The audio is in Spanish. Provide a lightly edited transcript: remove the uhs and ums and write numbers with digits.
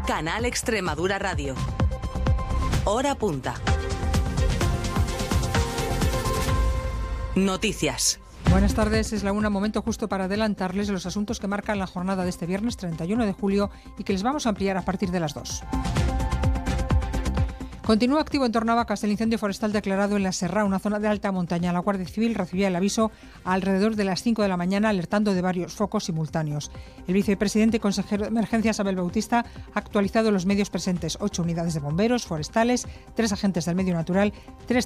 Canal Extremadura Radio. Hora punta. Noticias. Buenas tardes, es la una, momento justo para adelantarles los asuntos que marcan la jornada de este viernes 31 de julio y que les vamos a ampliar a partir de las 2. Continúa activo en Tornavacas el incendio forestal declarado en la Serra, una zona de alta montaña. La Guardia Civil recibía el aviso alrededor de las 5 de la mañana, alertando de varios focos simultáneos. El vicepresidente y consejero de Emergencias, Abel Bautista, ha actualizado los medios presentes: 8 unidades de bomberos forestales, 3 agentes del medio natural, 3